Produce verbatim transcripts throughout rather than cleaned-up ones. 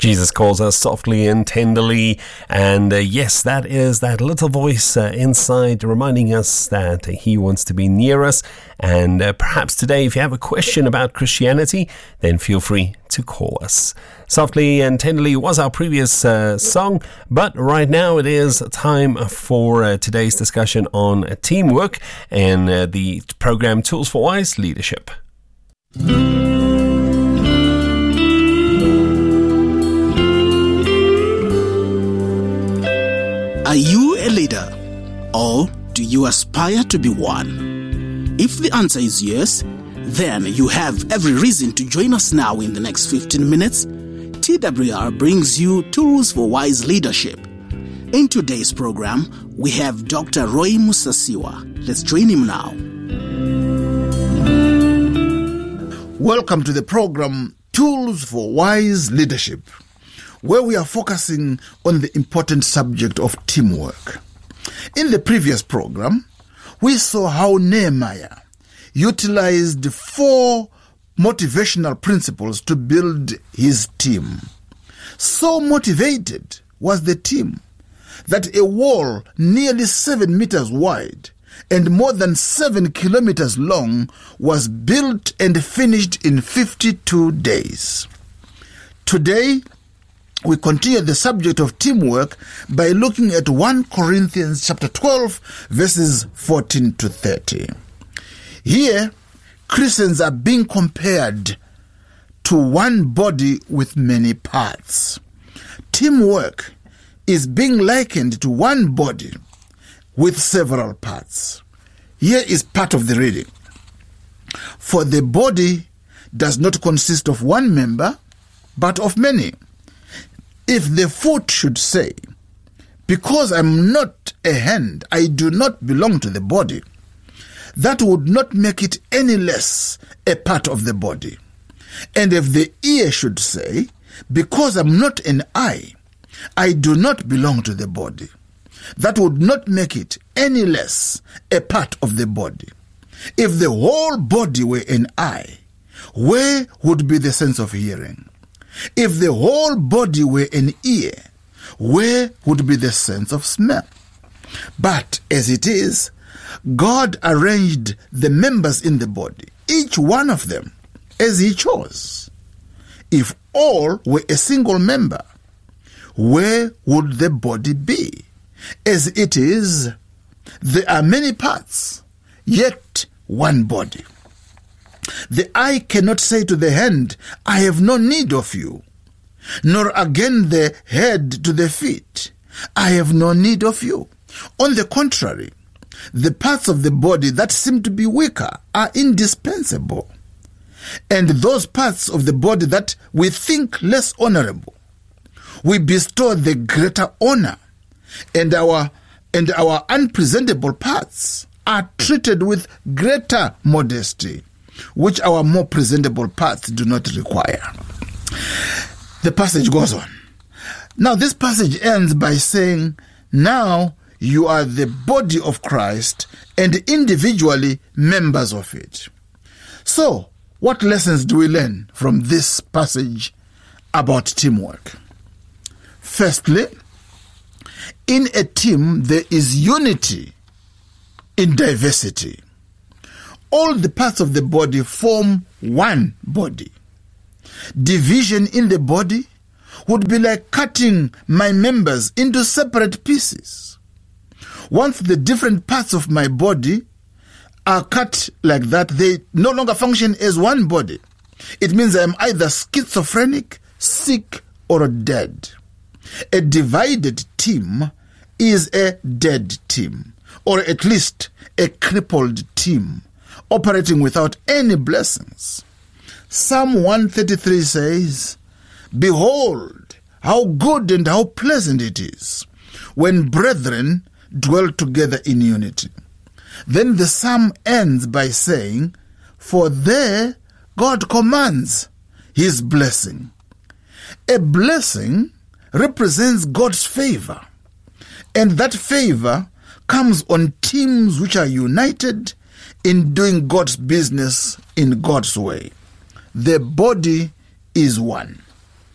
Jesus calls us softly and tenderly, and uh, yes, that is that little voice uh, inside reminding us that uh, he wants to be near us. And uh, perhaps today, if you have a question about Christianity, then feel free to call us. Softly and Tenderly was our previous uh, song, but right now it is time for uh, today's discussion on uh, teamwork and uh, the program Tools for Wise Leadership. Are you a leader, or do you aspire to be one? If the answer is yes, then you have every reason to join us now in the next fifteen minutes. T W R brings you Tools for Wise Leadership. In today's program, we have Doctor Roy Musasiwa. Let's join him now. Welcome to the program Tools for Wise Leadership, where we are focusing on the important subject of teamwork. In the previous program, we saw how Nehemiah utilized four motivational principles to build his team. So motivated was the team that a wall nearly seven meters wide and more than seven kilometers long was built and finished in fifty-two days. Today, we continue the subject of teamwork by looking at First Corinthians chapter twelve, verses fourteen to thirty. Here, Christians are being compared to one body with many parts. Teamwork is being likened to one body with several parts. Here is part of the reading. For the body does not consist of one member, but of many. If the foot should say, because I'm not a hand, I do not belong to the body, that would not make it any less a part of the body. And if the ear should say, because I'm not an eye, I do not belong to the body, that would not make it any less a part of the body. If the whole body were an eye, where would be the sense of hearing? If the whole body were an ear, where would be the sense of smell? But as it is, God arranged the members in the body, each one of them, as he chose. If all were a single member, where would the body be? As it is, there are many parts, yet one body. The eye cannot say to the hand, I have no need of you, nor again the head to the feet, I have no need of you. On the contrary, the parts of the body that seem to be weaker are indispensable, and those parts of the body that we think less honorable, we bestow the greater honor, and our and our unpresentable parts are treated with greater modesty, which our more presentable parts do not require. The passage goes on. Now this passage ends by saying, now you are the body of Christ and individually members of it. So, what lessons do we learn from this passage about teamwork? Firstly, in a team there is unity in diversity. All the parts of the body form one body. Division in the body would be like cutting my members into separate pieces. Once the different parts of my body are cut like that, they no longer function as one body. It means I am either schizophrenic, sick, or dead. A divided team is a dead team, or at least a crippled team, operating without any blessings. Psalm one thirty-three says, behold, how good and how pleasant it is when brethren dwell together in unity. Then the psalm ends by saying, for there God commands his blessing. A blessing represents God's favor, and that favor comes on teams which are united in doing God's business in God's way. The body is one.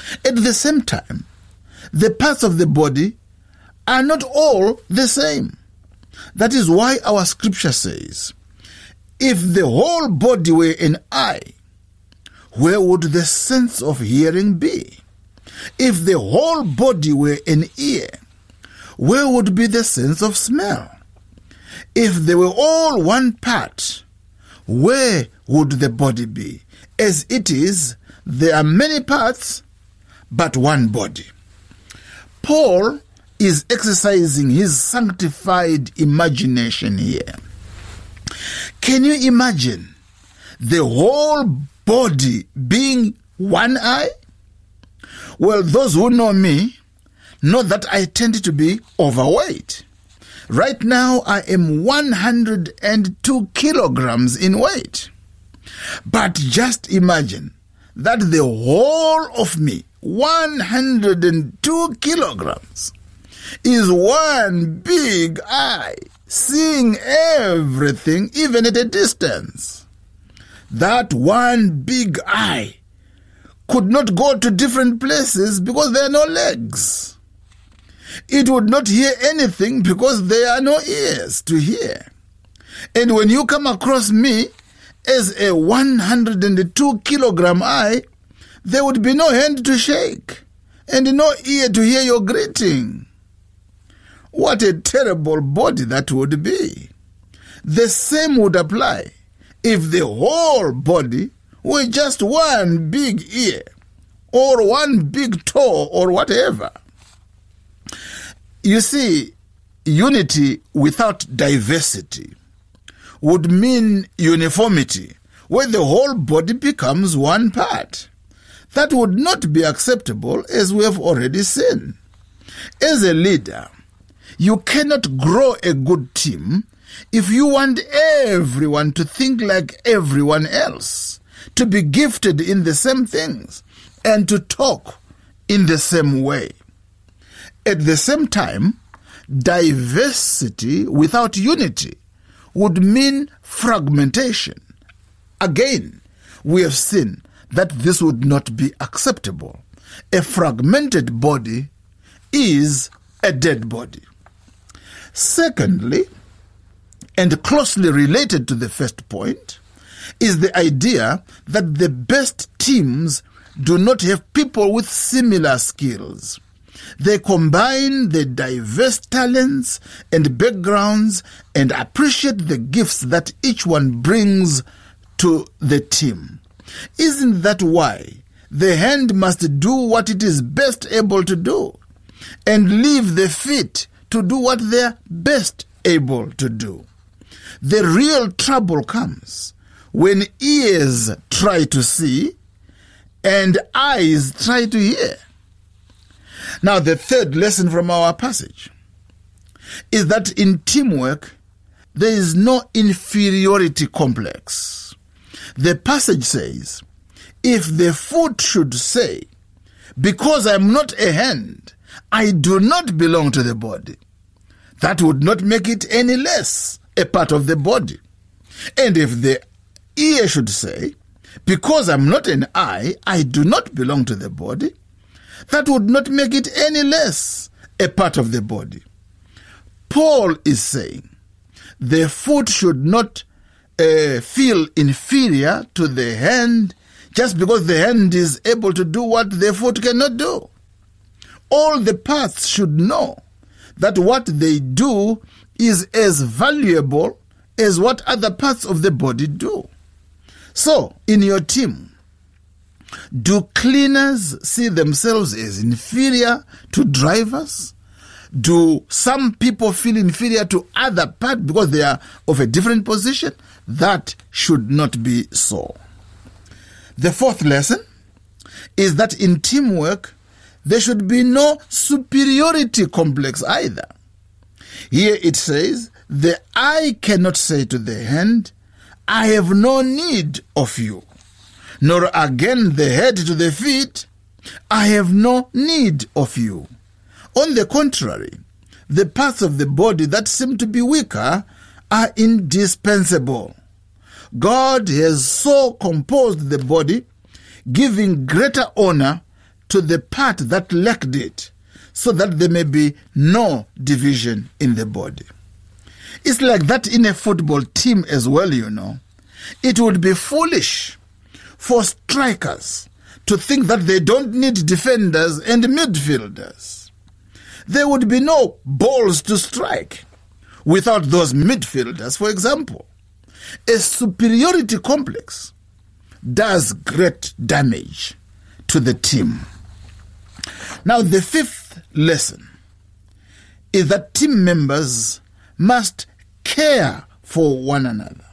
At the same time, the parts of the body are not all the same. That is why our scripture says, if the whole body were an eye, where would the sense of hearing be? If the whole body were an ear, where would be the sense of smell? If they were all one part, where would the body be? As it is, there are many parts, but one body. Paul is exercising his sanctified imagination here. Can you imagine the whole body being one eye? Well, those who know me know that I tend to be overweight. Right now, I am one hundred two kilograms in weight. But just imagine that the whole of me, one hundred two kilograms, is one big eye, seeing everything even at a distance. That one big eye could not go to different places because there are no legs. It would not hear anything because there are no ears to hear. And when you come across me as a one hundred two kilogram eye, there would be no hand to shake and no ear to hear your greeting. What a terrible body that would be. The same would apply if the whole body were just one big ear or one big toe or whatever. You see, unity without diversity would mean uniformity, where the whole body becomes one part. That would not be acceptable, as we have already seen. As a leader, you cannot grow a good team if you want everyone to think like everyone else, to be gifted in the same things, and to talk in the same way. At the same time, diversity without unity would mean fragmentation. Again, we have seen that this would not be acceptable. A fragmented body is a dead body. Secondly, and closely related to the first point, is the idea that the best teams do not have people with similar skills. They combine the diverse talents and backgrounds and appreciate the gifts that each one brings to the team. Isn't that why the hand must do what it is best able to do and leave the feet to do what they're best able to do? The real trouble comes when ears try to see and eyes try to hear. Now, the third lesson from our passage is that in teamwork, there is no inferiority complex. The passage says, if the foot should say, because I'm not a hand, I do not belong to the body, that would not make it any less a part of the body. And if the ear should say, because I'm not an eye, I do not belong to the body, that would not make it any less a part of the body. Paul is saying the foot should not uh, feel inferior to the hand just because the hand is able to do what the foot cannot do. All the parts should know that what they do is as valuable as what other parts of the body do. So, in your team, do cleaners see themselves as inferior to drivers? Do some people feel inferior to other parts because they are of a different position? That should not be so. The fourth lesson is that in teamwork, there should be no superiority complex either. Here it says, the eye cannot say to the hand, I have no need of you. Nor again the head to the feet, I have no need of you. On the contrary, the parts of the body that seem to be weaker are indispensable. God has so composed the body, giving greater honor to the part that lacked it, so that there may be no division in the body. It's like that in a football team as well, you know. It would be foolish for strikers to think that they don't need defenders and midfielders. There would be no balls to strike without those midfielders, for example. A superiority complex does great damage to the team. Now, the fifth lesson is that team members must care for one another.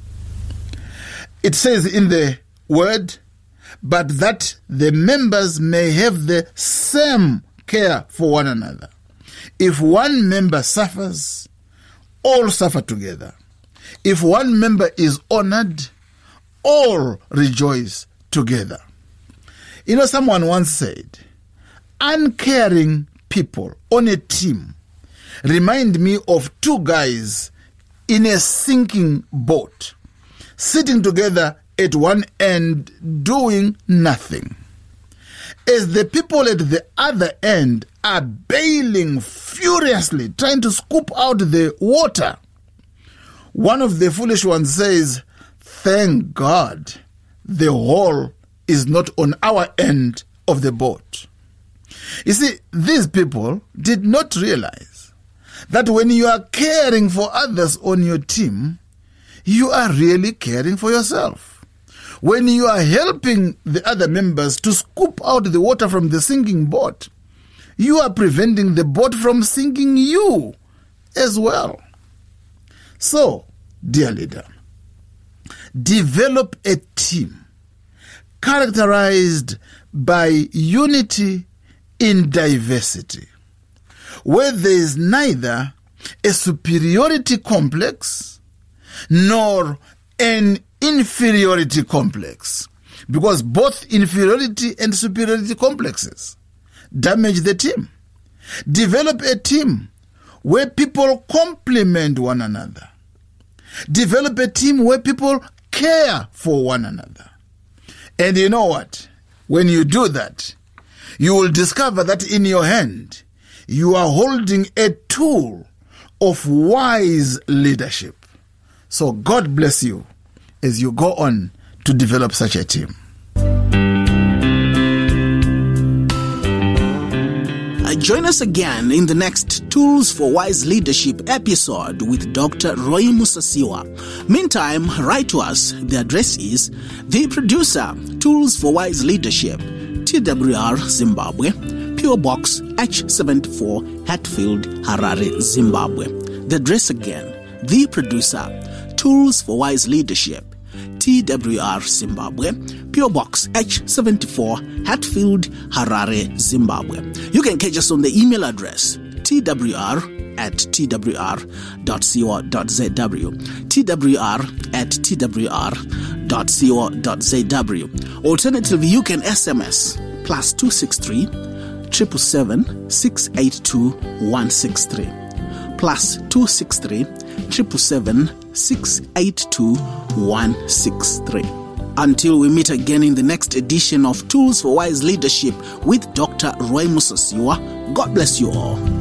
It says in the word, but that the members may have the same care for one another. If one member suffers, all suffer together. If one member is honored, all rejoice together. You know, someone once said, uncaring people on a team remind me of two guys in a sinking boat, sitting together at one end doing nothing. As the people at the other end are bailing furiously, trying to scoop out the water, one of the foolish ones says, thank God the hole is not on our end of the boat. You see, these people did not realize that when you are caring for others on your team, you are really caring for yourself. When you are helping the other members to scoop out the water from the sinking boat, you are preventing the boat from sinking you as well. So, dear leader, develop a team characterized by unity in diversity, where there is neither a superiority complex nor an inferiority complex, because both inferiority and superiority complexes damage the team. Develop a team where people complement one another. Develop a team where people care for one another. And you know what? When you do that, you will discover that in your hand, you are holding a tool of wise leadership. So God bless you as you go on to develop such a team. Join us again in the next Tools for Wise Leadership episode with Doctor Roy Musasiwa. Meantime, write to us. The address is The Producer, Tools for Wise Leadership, T W R, Zimbabwe, P O Box H seventy-four, Hatfield, Harare, Zimbabwe. The address again, The Producer, Tools for Wise Leadership, T W R, Zimbabwe, P O Box H seventy-four, Hatfield, Harare, Zimbabwe. You can catch us on the email address twr at twr dot co dot zw, twr at twr dot co dot zw. Alternatively, you can S M S plus two six three, seven seven seven, six eight two, one six three. Plus two six three, seven seven seven, six eight two, one six three. Until we meet again in the next edition of Tools for Wise Leadership with Doctor Roy Musasiwa, God bless you all.